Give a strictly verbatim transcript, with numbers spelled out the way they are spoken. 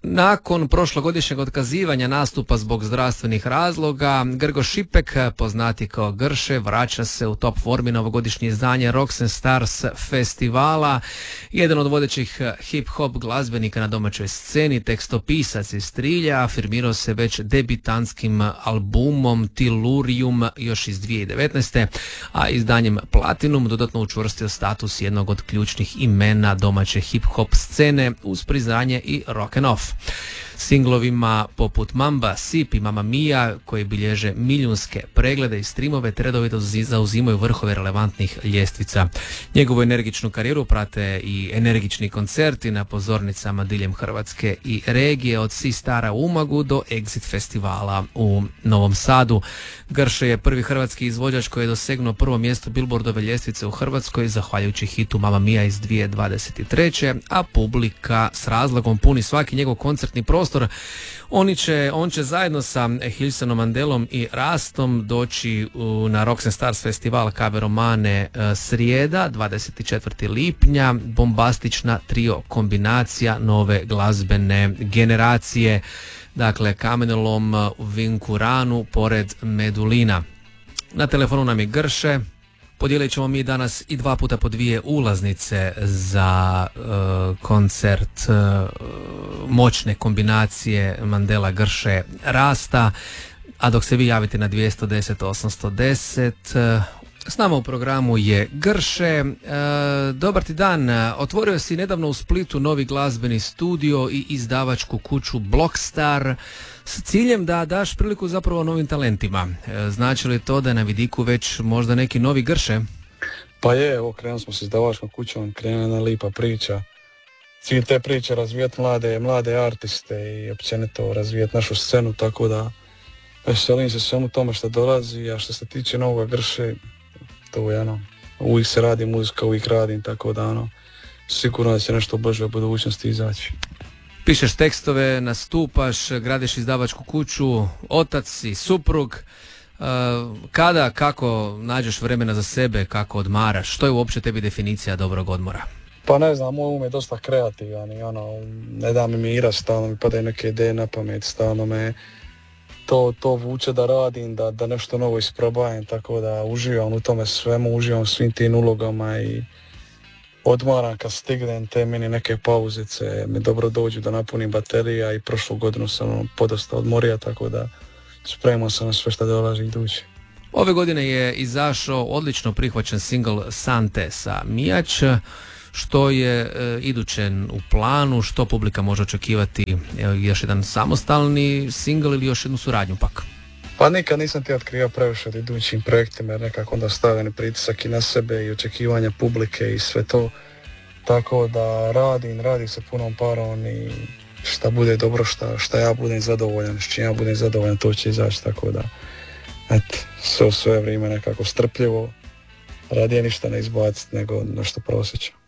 Nakon prošlogodišnjeg otkazivanja nastupa zbog zdravstvenih razloga, Grgo Šipek, poznati kao Grše, vraća se u top formi na ovogodišnje izdanje Rocks and Stars festivala. Jedan od vodećih hip-hop glazbenika na domaćoj sceni, tekstopisac iz Trilja, afirmirao se već debitantskim albumom Tellurium još iz dvije tisuće devetnaeste. a izdanjem Platinum dodatno učvrstio status jednog od ključnih imena domaće hip-hop scene uz priznanje i rock and off. Singlovima poput Mamba, Sip i Mamma Mia, koji bilježe milijunske preglede i streamove, te redovito zauzimaju vrhove relevantnih ljestvica. Njegovu energičnu karijeru prate i energični koncerti na pozornicama diljem Hrvatske i regije, od Sistara u Umagu do Exit festivala u Novom Sadu. Grše je prvi hrvatski izvođač koji je dosegnuo prvo mjesto Billboardove ljestvice u Hrvatskoj zahvaljujući hitu Mamma Mia iz dvije tisuće dvadeset treće. a publika s razlogom puni svaki njegov koncertni prostor. Oni će, on će zajedno sa Hilsonom Mandelom i Rastom doći u, na Rocks and Stars festival Cave Romane e, srijeda, dvadeset četvrtog lipnja, bombastična trio kombinacija nove glazbene generacije, dakle Kamenolom u Vinkuranu pored Medulina. Na telefonu nam je Grše. Podijelit ćemo mi danas i dva puta po dvije ulaznice za uh, koncert uh, moćne kombinacije Mandela, Grše, Rasta, a dok se vi javite na dvjesto deset osamsto deset, uh, s nama u programu je Grše. Uh, dobar ti dan, otvorio si nedavno u Splitu novi glazbeni studio i izdavačku kuću Blockstar s ciljem da daš priliku zapravo novim talentima. Znači li to da je na vidiku već možda neki novi Grše? Pa je, evo, krenuli smo s izdavačkom kućom, krenula jedna lipa priča. Cilj te priče razvijati mlade, mlade artiste i općenito razvijati našu scenu, tako da veselim se svemu tome što dolazi, a što se tiče novoga Grše, to je ono, uvijek se radi muzika, uvijek radim, tako da ono, sigurno da će nešto brže u budućnosti izaći. Pišeš tekstove, nastupaš, gradiš izdavačku kuću, otac si, suprug. Kada, kako nađeš vremena za sebe, kako odmaraš? Što je uopće tebi definicija dobrog odmora? Pa ne znam, moj um je dosta kreativan i ono, ne da mi mira, stalno mi padaju neke ideje na pamet, stalno me to, to vuče da radim, da, da nešto novo isprobajem, tako da uživam u tome svemu, uživam u svim tim ulogama i odmaram kad stignem te mini neke pauzice, mi dobro dođu da napunim baterija i prošlu godinu sam podosta odmorio, tako da spremam se na sve što dolazi idući. Ove godine je izašao odlično prihvaćen single Sante sa Mijać. Što je e, iduće u planu, što publika može očekivati, e, još jedan samostalni single ili još jednu suradnju pak? Pa nikad nisam ti otkrio previše od idućim projektima jer nekako onda stavljeni pritisak i na sebe i očekivanja publike i sve to. Tako da radim, radim se punom parom i šta bude dobro, šta, šta ja budem zadovoljan, s čim ja budem zadovoljan, to će izaći, tako da eto, sve u sve vrijeme nekako strpljivo, radije ništa ne izbaciti nego nešto prosječno.